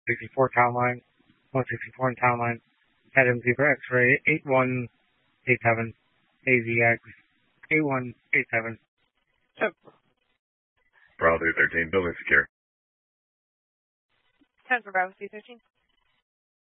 64 town line, 164 in town line, Adam Zebra X-ray 8187, AZX 8187. Yep. Bravo 313, building secure. 10 for Bravo 313.